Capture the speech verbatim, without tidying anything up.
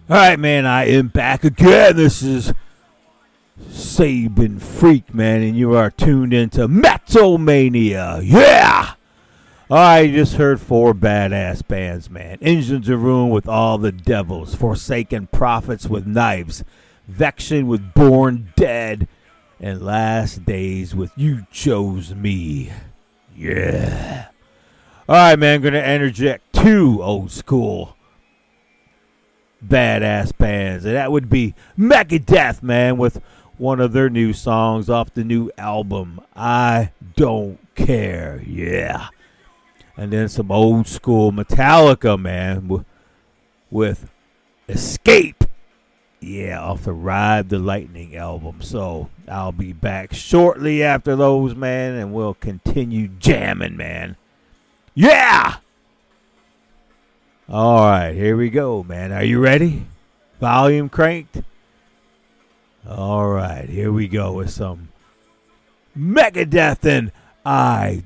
All right, man, I am back again. This is Saban Freak, man, and you are tuned into Metal Mania. Yeah! All right, you just heard four badass bands, man. Engines of Ruin with All the Devils, Forsaken Prophets with Knives, Vexion with Born Dead, and Last Days with You Chose Me. Yeah. All right, man, I'm going to interject two old school badass bands, and that would be Megadeth, man, with one of their new songs off the new album, I Don't Care. Yeah. And then some old school Metallica, man, w- with Escape. Yeah, off the Ride the Lightning album. So I'll be back shortly after those, man, and we'll continue jamming, man. Yeah! All right, here we go, man. Are you ready? Volume cranked? All right, here we go with some Megadeth and I